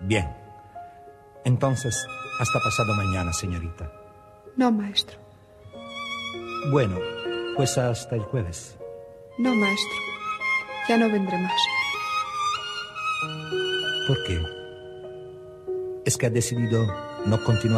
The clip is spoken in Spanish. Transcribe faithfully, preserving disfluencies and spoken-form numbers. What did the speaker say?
Bien. Entonces, hasta pasado mañana, señorita. No, maestro. Bueno, pues hasta el jueves. No, maestro. Ya no vendré más. ¿Por qué? ¿Es que ha decidido no continuar